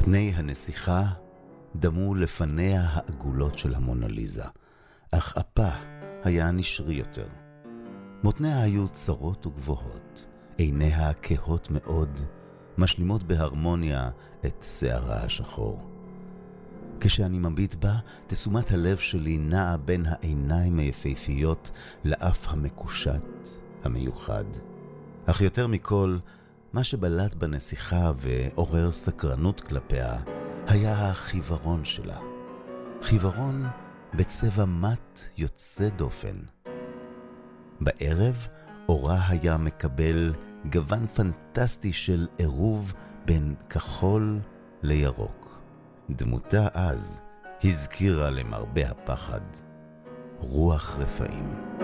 פני הנסיכה דמו לפניה העגולות של המונליזה, אך אפה היה נשרי יותר. מותניה היו צרות וגבוהות, עיניה כהות מאוד, משלימות בהרמוניה את שערה השחור. כשאני מביט בה, תשומת הלב שלי נעה בין העיניים היפהפיות לאף המקושט, המיוחד. אך יותר מכל, מה שבלט בנסיכה ועורר סקרנות כלפיה, היה החיוורון שלה. חיוורון בצבע מת יוצא דופן. בערב אורה היה מקבל גוון פנטסטי של עירוב בין כחול לירוק. דמותה אז הזכירה למרבה הפחד רוח רפאים.